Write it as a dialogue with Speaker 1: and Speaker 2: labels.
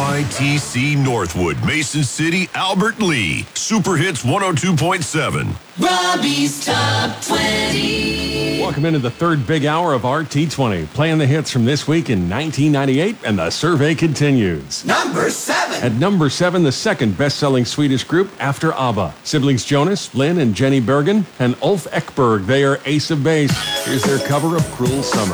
Speaker 1: KYTC Northwood, Mason City, Albert Lee. Super Hits 102.7.
Speaker 2: Robbie's Top 20.
Speaker 3: Welcome into the third big hour of RT20, playing the hits from this week in 1998, and the survey continues.
Speaker 2: Number 7.
Speaker 3: At number 7, the second best-selling Swedish group after ABBA. Siblings Jonas, Lynn and Jenny Bergen, and Ulf Ekberg. They are Ace of Base. Here's their cover of Cruel Summer.